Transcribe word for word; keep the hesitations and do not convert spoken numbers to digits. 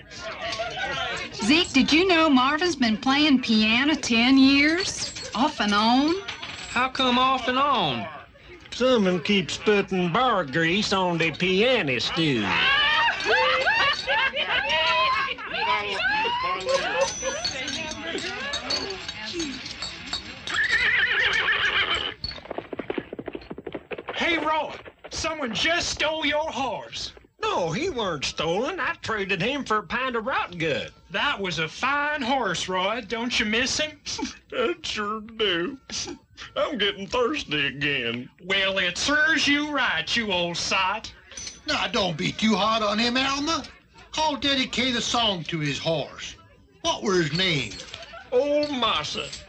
Zeke, did you know Marvin's been playing piano ten years? Off and on? How come off and on? Someone keeps putting bar grease on the piano stool. Hey, Roy, someone just stole your horse. No, he weren't stolen. I traded him for a pint of rot gut. That was a fine horse, Roy. Don't you miss him? I sure do. I'm getting thirsty again. Well, it serves you right, you old sot. Now, don't be too hard on him, Alma. I'll dedicate a song to his horse. What were his name? Old Massa.